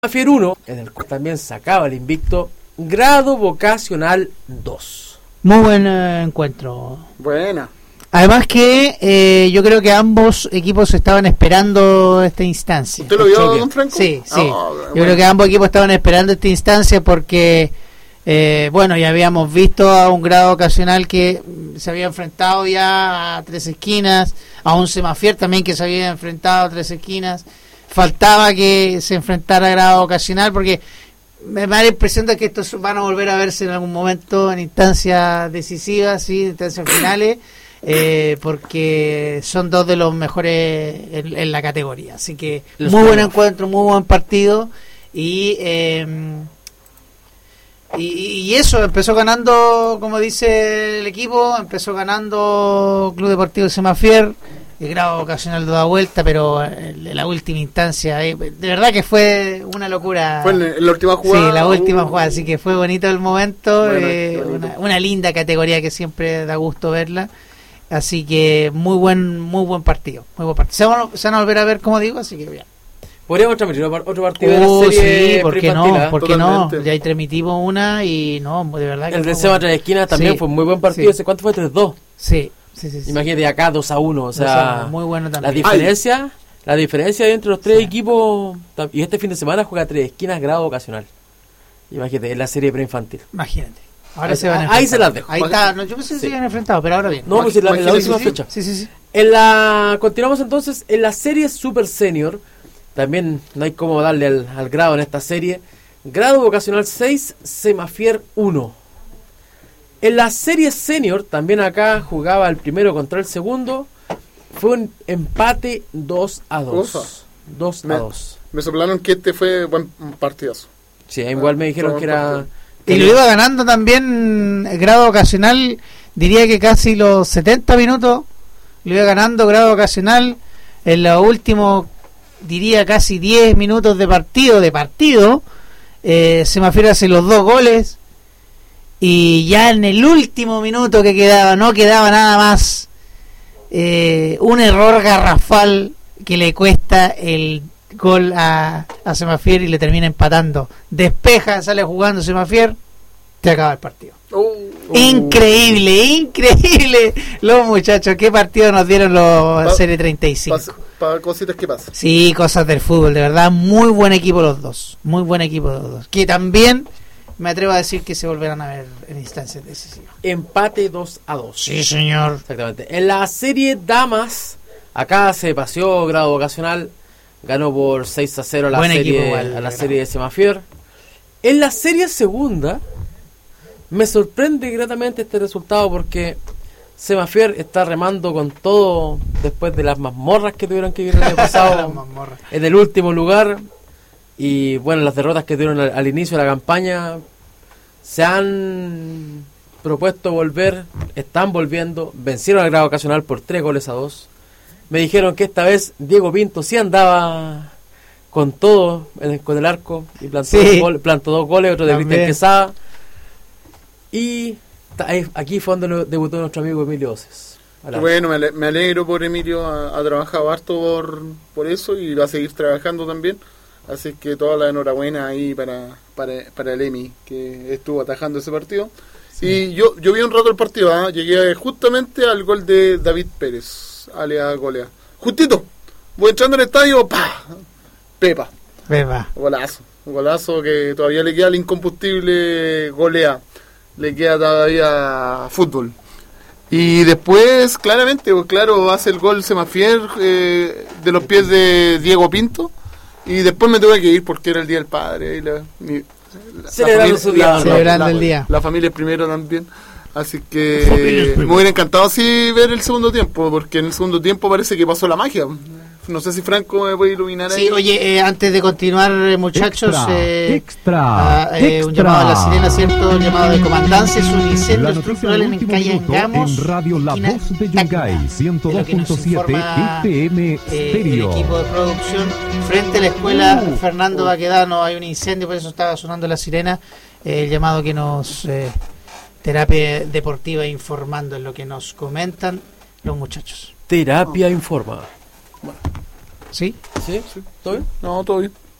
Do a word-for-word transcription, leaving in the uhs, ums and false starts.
Semafier uno, en el cual también sacaba el invicto, Grado Vocacional dos. Muy buen eh, encuentro. Buena. Además que eh, yo creo que ambos equipos estaban esperando esta instancia. ¿Usted lo vio, don Franco? Sí, sí. Oh, yo bueno. creo que ambos equipos estaban esperando esta instancia porque, eh, bueno, ya habíamos visto a un Grado Vocacional que se había enfrentado ya a Tres Esquinas, a un Semafier también que se había enfrentado a Tres Esquinas. Faltaba que se enfrentara a Grado Vocacional porque me da la impresión de que estos van a volver a verse en algún momento en instancias decisivas, sí, instancias finales, eh, porque son dos de los mejores en, en la categoría. Así que Los muy buen playoff. encuentro, muy buen partido y, eh, y y eso, empezó ganando, como dice el equipo, empezó ganando Club Deportivo Semafier. El Grado Vocacional da vuelta, pero en la última instancia, eh, de verdad que fue una locura. Fue en, en la última jugada. Sí, la última uh, jugada, así que fue bonito el momento. Bueno, eh, bonito. una, una linda categoría que siempre da gusto verla. Así que muy buen muy buen partido. Muy buen partido. Se van, a- se van a volver a ver, como digo, así que bien. Podríamos transmitir otro partido de Oh, la serie sí, ¿por qué preinfantil, no? ¿eh? ¿Por qué no? Totalmente. Ya ahí transmitimos una y no, de verdad que El de fue Seba bueno. Tres Esquinas también Sí. fue un muy buen partido. Sí. ¿Ese ¿Cuánto fue? tres dos. Sí, sí, sí. sí. Imagínate acá dos a uno. O sea, muy bueno la también. diferencia, la diferencia entre los tres Sí. equipos. tam- Y este fin de semana juega Tres Esquinas Grado Vocacional. Imagínate, en la serie preinfantil. Imagínate. Ahora Ahí- se van a ahí enfrentar. se las dejo. Ahí está. No, yo pensé que Sí. se habían enfrentado, pero ahora bien. No, pues en la, en la Imagínate, última sí. fecha. Sí, sí, sí. En la continuamos entonces en la serie Super Senior. También no hay cómo darle al, al grado en esta serie. Grado Vocacional seis, Semafier uno. En la serie Senior, también acá jugaba el primero contra el segundo. Fue un empate dos a dos. Ojo. dos a Me- dos. Me soplaron que este fue buen partidazo. Sí, igual me dijeron Fue que buen era... partido. Y lo iba ganando también el Grado Vocacional, diría que casi los setenta minutos, lo iba ganando Grado Vocacional. En los últimos, diría casi diez minutos de partido, de partido, eh, Semafier hace los dos goles. Y ya en el último minuto que quedaba, no quedaba nada más, eh, un error garrafal que le cuesta el gol a, a Semafier y le termina empatando. Despeja, sale jugando Semafier, se acaba el partido. Uh, uh. Increíble, increíble. Los muchachos, qué partido nos dieron los Pa- Serie treinta y cinco. Para cositas que pasan. Sí, cosas del fútbol, de verdad, muy buen equipo los dos. Muy buen equipo los dos. Que también me atrevo a decir que se volverán a ver en instancias decisivas. Empate dos a dos. Sí, señor. Exactamente. En la serie Damas, acá se paseó Grado Vocacional, ganó por seis a cero a la, Buen serie, equipo igual, a la Grado. serie de Semafier. En la serie segunda, me sorprende gratamente este resultado porque Semafier está remando con todo después de las mazmorras que tuvieron que vivir el año La pasado mazmorra. en el último lugar. Y bueno, las derrotas que tuvieron al, al inicio de la campaña se han propuesto volver, están volviendo, vencieron al Grado Vocacional por tres goles a dos. Me dijeron que esta vez Diego Pinto sí andaba con todo en el- con el arco y plantó, Sí. dos, gol- plantó dos goles, otro de También. Cristian Quesada. Y ta- ahí- aquí fue donde debutó nuestro amigo Emilio Oces. Qué bueno, me, ale- me alegro por Emilio. Ha, ha trabajado harto por, por eso y va a seguir trabajando también. Así que toda la enhorabuena ahí para, para, para el Emi, que estuvo atajando ese partido. Y yo, yo vi un rato el partido, ¿ah? Llegué justamente al gol de David Pérez, alias Golea. Justito, voy entrando al estadio, ¡pah! Pepa, Beba. golazo. Un golazo que todavía le queda el incombustible Golea. Le queda todavía fútbol. Y después, claramente, pues, claro, hace el gol Semafier eh, de los pies de Diego Pinto. Y después me tuve que ir porque era el Día del Padre. Y la, mi- la- Celebrando la su día. Celebrando el día. La familia es primero también. Así La familia es que me primero. hubiera encantado así ver el segundo tiempo. Porque en el segundo tiempo parece que pasó la magia. No sé si Franco me puede iluminar ahí. Sí, oye, eh, antes de continuar, eh, muchachos, Extra, eh, extra, ah, eh, un extra. llamado a la sirena, ¿cierto? Un llamado de comandancia, es un La incendio noticia estructural del en último calle minuto Angamos, en Radio La esquina Voz de Tacna. Yungay, ciento De lo dos que nos punto siete informa, F M eh, el Stereo. equipo de producción. Frente a la escuela Uh, Fernando Baquedano hay un incendio, por eso estaba sonando la sirena. Eh, el llamado que nos eh, terapia deportiva informando en lo que nos comentan los muchachos. Terapia Informa. ¿Sí? ¿Sí? ¿Todo bien? No, todo bien.